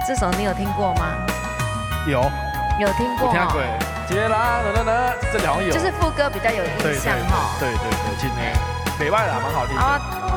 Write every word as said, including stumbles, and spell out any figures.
这首你有听过吗？ 有， 有听过、哦？ 我听过。接啦，等等等，这里好像有。 就是副歌比较有印象哈。 对对对，今天北外啦，蛮好听的。